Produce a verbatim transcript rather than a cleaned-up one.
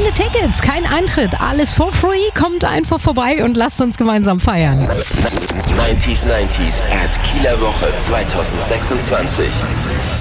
Diese Tickets, kein Eintritt, alles for free. Kommt einfach vorbei und lasst uns gemeinsam feiern. neunzig neunzig at Kieler Woche zwanzig sechsundzwanzig.